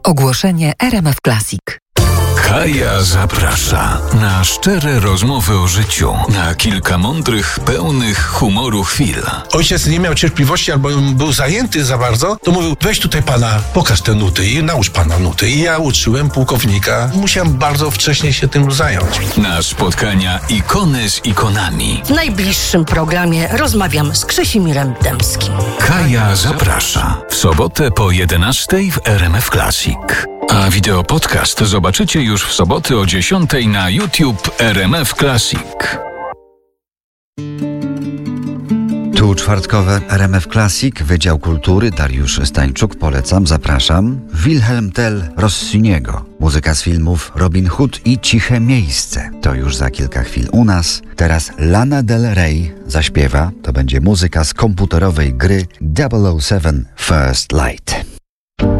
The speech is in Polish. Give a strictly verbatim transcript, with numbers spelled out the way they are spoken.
Ogłoszenie R M F Classic. Kaja zaprasza na szczere rozmowy o życiu, na kilka mądrych, pełnych humoru chwil. Ojciec nie miał cierpliwości albo był zajęty za bardzo, to mówił: weź tutaj pana, pokaż te nuty i naucz pana nuty. I ja uczyłem pułkownika. Musiałem bardzo wcześnie się tym zająć. Na spotkania ikony z ikonami. W najbliższym programie rozmawiam z Krzysimirem Dębskim. Kaja zaprasza. W sobotę po jedenastej w R M F Classic. A wideopodcast zobaczycie już w soboty o dziesiątej na YouTube R M F Classic. Tu czwartkowe R M F Classic, Wydział Kultury, Dariusz Stańczuk, polecam, zapraszam. Wilhelm Tell Rossiniego, muzyka z filmów Robin Hood i Ciche Miejsce. To już za kilka chwil u nas. Teraz Lana Del Rey zaśpiewa, to będzie muzyka z komputerowej gry double oh seven First Light.